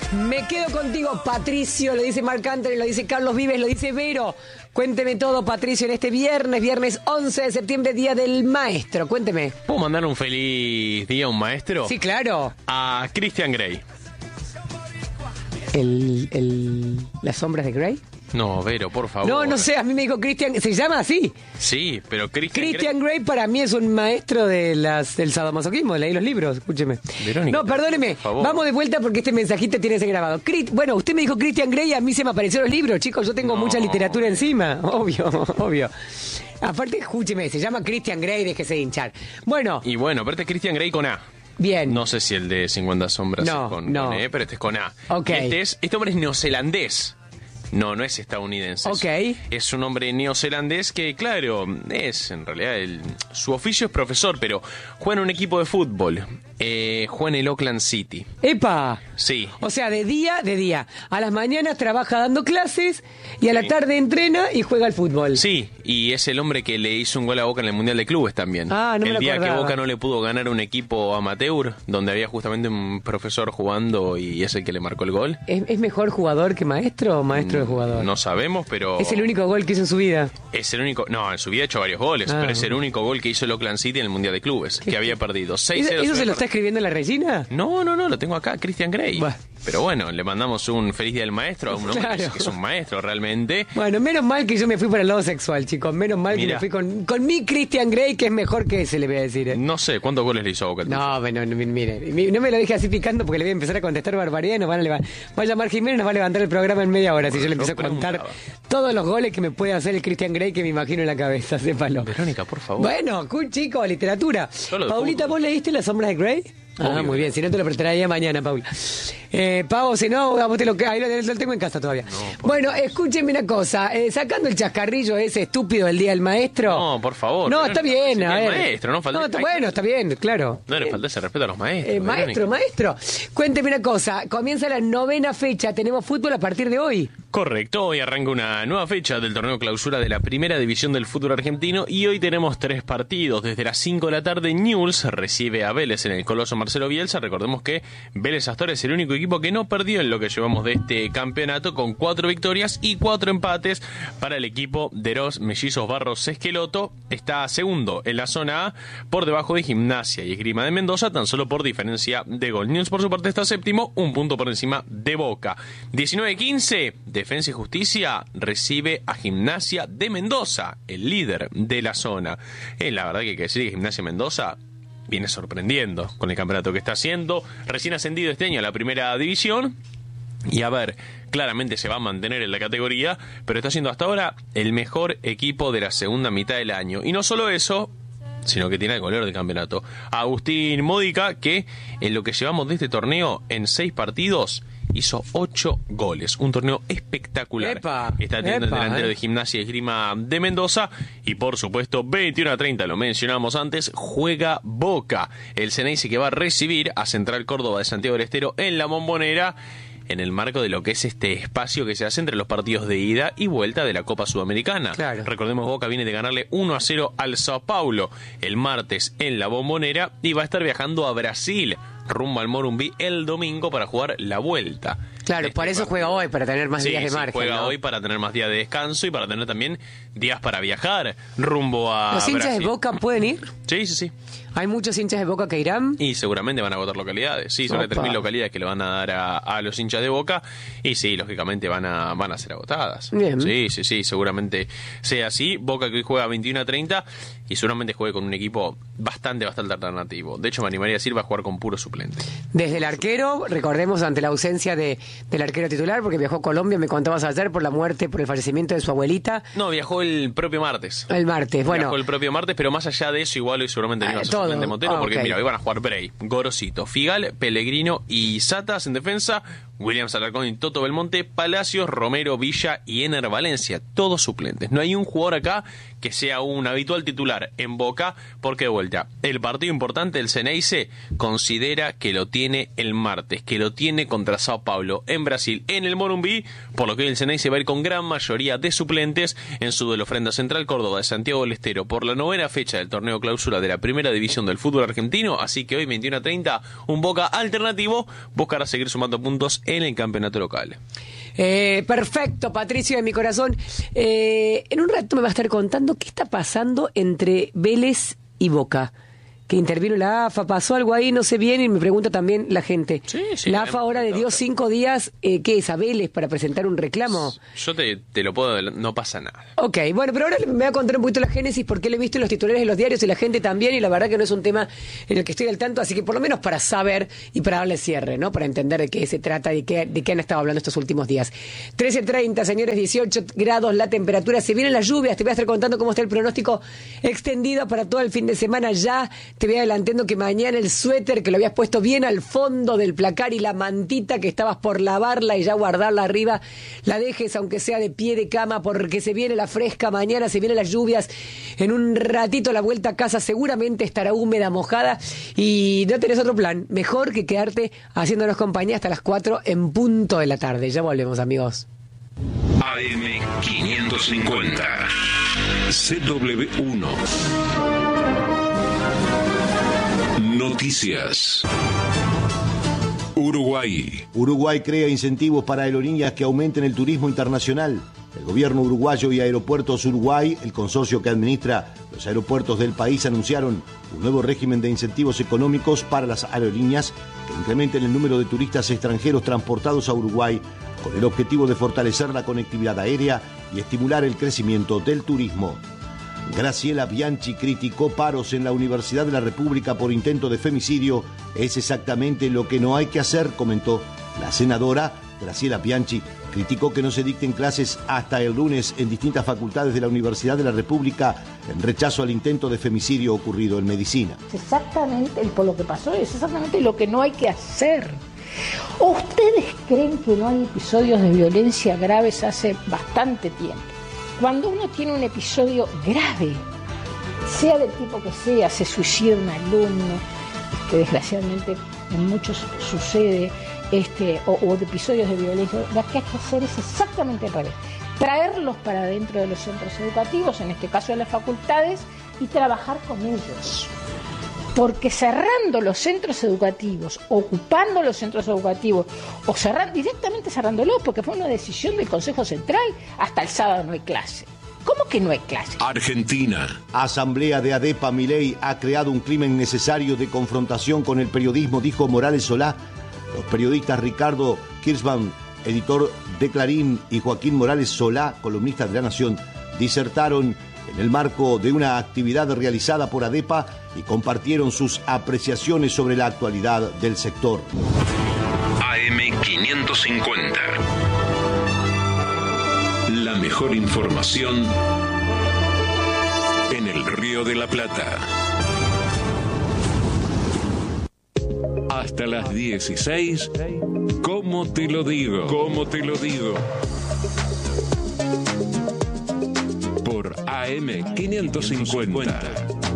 Me quedo contigo, Patricio, lo dice Marc Anthony, lo dice Carlos Vives, lo dice Vero. Cuénteme todo, Patricio, en este viernes 11 de septiembre, Día del Maestro. Cuénteme. ¿Puedo mandar un feliz día a un maestro? Sí, claro. A Christian Grey. ¿Las sombras de Grey? No, Vero, por favor. No sé, a mí me dijo Christian, ¿se llama así? Sí, pero Christian Grey para mí es un maestro del sadomasoquismo, leí los libros, escúcheme. Verónica, No, perdóneme, por favor. vamos de vuelta porque este mensajito tiene ese grabado. Bueno, usted me dijo Christian Grey, a mí se me aparecieron los libros, chicos, yo tengo mucha literatura encima, obvio. Aparte, escúcheme, se llama Christian Grey, déjese de hinchar. Bueno. Y bueno, pero este es Christian Grey con A. Bien. No sé si el de 50 sombras es con E, pero este es con A. Ok. Este hombre es neozelandés. No es estadounidense. Ok. Es un hombre neozelandés que, claro, en realidad, su oficio es profesor, pero juega en un equipo de fútbol. Juega en el Auckland City. ¡Epa! Sí. O sea, de día. A las mañanas trabaja dando clases y a la tarde entrena y juega al fútbol. Sí, y es el hombre que le hizo un gol a Boca en el Mundial de Clubes también. Ah, no me lo El día que acordaba. Boca no le pudo ganar un equipo amateur, donde había justamente un profesor jugando y es el que le marcó el gol. ¿Es mejor jugador que maestro o maestro de jugador? No sabemos, pero... Es el único gol que hizo en su vida. Es el único... No, en su vida ha hecho varios goles, pero es el único gol que hizo el Auckland City en el Mundial de Clubes, que había perdido 6-0. ¿Eso se lo está escribiendo la Regina? No, lo tengo acá, Christian Grey. Bah. Pero bueno, le mandamos un feliz día del maestro a un hombre Claro. que es un maestro realmente. Bueno, menos mal que yo me fui para el lado sexual, chicos. Menos mal que me fui con mi Christian Grey, que es mejor que ese, le voy a decir. No sé, ¿cuántos goles le hizo a Boca? No, mire, no me lo deje así picando porque le voy a empezar a contestar barbaridad y nos van a levantar. Va a llamar Jiménez y nos va a levantar el programa en media hora si yo le empiezo a contar todos los goles que me puede hacer el Christian Grey que me imagino en la cabeza, sépalo. Verónica, por favor. Bueno, cool, chico, literatura. Solo de Paulita, fútbol. ¿vos leíste Las sombras de Grey? Obvio. Muy bien, si no te lo prestaría mañana, Paula. Pavo, si no, vos ahí lo tengo en casa todavía. Bueno, escúchenme una cosa, sacando el chascarrillo ese estúpido del Día del Maestro. No, por favor. No, Verónica, está bien, sí, a el ver. maestro, no falta... Bueno, está bien, claro. No le falta ese respeto a los maestros. Maestro, cuénteme una cosa, comienza la 9ª fecha, tenemos fútbol a partir de hoy. Correcto, hoy arranca una nueva fecha del torneo clausura de la primera división del fútbol argentino y hoy tenemos 3 partidos. Desde las 5 de la tarde, Newell's recibe a Vélez en el Coloso Marcelo Bielsa. Recordemos que Vélez hasta ahora es el único equipo que no perdió en lo que llevamos de este campeonato, con 4 victorias y 4 empates para el equipo de los mellizos Barros Esqueloto. Está segundo en la zona A, por debajo de Gimnasia y Esgrima de Mendoza, tan solo por diferencia de gol. Newell's por su parte está séptimo, un punto por encima de Boca. 19-15, Defensa y Justicia recibe a Gimnasia de Mendoza, el líder de la zona. La verdad que hay que decir que Gimnasia Mendoza viene sorprendiendo con el campeonato que está haciendo. Recién ascendido este año a la primera división. Y a ver, claramente se va a mantener en la categoría, pero está siendo hasta ahora el mejor equipo de la segunda mitad del año. Y no solo eso, sino que tiene el goleador del campeonato, Agustín Módica, que en lo que llevamos de este torneo, en 6 partidos, hizo 8 goles. Un torneo espectacular. Está teniendo el delantero de Gimnasia y Esgrima de Mendoza. Y por supuesto, 21-30, lo mencionamos antes, juega Boca. El Ceneice que va a recibir a Central Córdoba de Santiago del Estero en la Bombonera, en el marco de lo que es este espacio que se hace entre los partidos de ida y vuelta de la Copa Sudamericana. Claro. Recordemos, Boca viene de ganarle 1-0 al Sao Paulo el martes en la Bombonera y va a estar viajando a Brasil rumbo al Morumbí el domingo para jugar la vuelta. Claro, por eso juega hoy, para tener más días de margen. Juega hoy para tener más días de descanso y para tener también días para viajar rumbo a ¿Los hinchas Brasil. de Boca pueden ir? Sí. ¿Hay muchos hinchas de Boca que irán? Y seguramente van a agotar localidades. Sí, son 3.000 localidades que le van a dar a los hinchas de Boca. Y sí, lógicamente van a ser agotadas. Bien. Sí, seguramente sea así. Boca que hoy juega 21-30 y seguramente juegue con un equipo bastante alternativo. De hecho, me animaría a decir, va a jugar con puro suplente. Desde el arquero, recordemos ante la ausencia del arquero titular, porque viajó a Colombia, me contabas ayer, por el fallecimiento de su abuelita. No, viajó el propio martes. El martes, bueno. Viajó el propio martes, pero más allá de eso, igual hoy seguramente no iba a ser todo. suplente Montero, porque Ok. mira, hoy van a jugar Bray, Gorosito, Figal, Pellegrino y Satas en defensa, Williams Alarcón y Toto Belmonte, Palacios, Romero, Villa y Ener Valencia, todos suplentes. No hay un jugador acá que sea un habitual titular. estar en Boca, porque de vuelta, el partido importante del Xeneize considera que lo tiene el martes, que lo tiene contra Sao Paulo en Brasil, en el Morumbi, por lo que hoy el Xeneize va a ir con gran mayoría de suplentes en su duelo frente a Central Córdoba de Santiago del Estero por la 9ª fecha del torneo clausura de la primera división del fútbol argentino, así que hoy 21:30 un Boca alternativo buscará seguir sumando puntos en el campeonato local. Perfecto, Patricio de mi corazón. En un rato me va a estar contando qué está pasando entre Vélez y Boca. Que intervino la AFA, pasó algo ahí, no sé bien, y me pregunta también la gente. Sí, la AFA ahora le dio 5 días, ¿qué es? A Vélez para presentar un reclamo. Yo te lo puedo, no pasa nada. Ok, bueno, pero ahora me voy a contar un poquito la génesis, porque lo he visto en los titulares de los diarios y la gente también, y la verdad que no es un tema en el que estoy al tanto, así que por lo menos para saber y para darle cierre, ¿no? Para entender de qué se trata y de qué han estado hablando estos últimos días. 13:30, señores, 18 grados la temperatura, se vienen las lluvias, te voy a estar contando cómo está el pronóstico extendido para todo el fin de semana ya. Te voy adelantando que mañana el suéter que lo habías puesto bien al fondo del placar y la mantita que estabas por lavarla y ya guardarla arriba, la dejes aunque sea de pie de cama, porque se viene la fresca mañana, se vienen las lluvias. En un ratito la vuelta a casa seguramente estará húmeda, mojada, y no tenés otro plan mejor que quedarte haciéndonos compañía hasta las 4 en punto de la tarde. Ya volvemos, amigos. AM550 CW1 Noticias. Uruguay crea incentivos para aerolíneas que aumenten el turismo internacional. El gobierno uruguayo y Aeropuertos Uruguay, el consorcio que administra los aeropuertos del país, anunciaron un nuevo régimen de incentivos económicos para las aerolíneas que incrementen el número de turistas extranjeros transportados a Uruguay, con el objetivo de fortalecer la conectividad aérea y estimular el crecimiento del turismo. Graciela Bianchi criticó paros en la Universidad de la República por intento de femicidio. Es exactamente lo que no hay que hacer, comentó. La senadora Graciela Bianchi criticó que no se dicten clases hasta el lunes en distintas facultades de la Universidad de la República en rechazo al intento de femicidio ocurrido en medicina. Exactamente, por lo que pasó, es exactamente lo que no hay que hacer. ¿Ustedes creen que no hay episodios de violencia graves hace bastante tiempo? Cuando uno tiene un episodio grave, sea del tipo que sea, se suicida un alumno, que desgraciadamente en muchos sucede, o de episodios de violencia, lo que hay que hacer es exactamente al revés. Traerlos para dentro de los centros educativos, en este caso de las facultades, y trabajar con ellos. Porque cerrando los centros educativos, ocupando los centros educativos, o directamente cerrándolos, porque fue una decisión del Consejo Central, hasta el sábado no hay clase. ¿Cómo que no hay clase? Argentina. Asamblea de ADEPA Milei ha creado un clima innecesario de confrontación con el periodismo, dijo Morales Solá. Los periodistas Ricardo Kirchmann, editor de Clarín, y Joaquín Morales Solá, columnista de La Nación, disertaron en el marco de una actividad realizada por ADEPA y compartieron sus apreciaciones sobre la actualidad del sector. AM550. La mejor información en el Río de la Plata. Hasta las 16. ¿Cómo te lo digo? ¿Cómo te lo digo? Por AM550.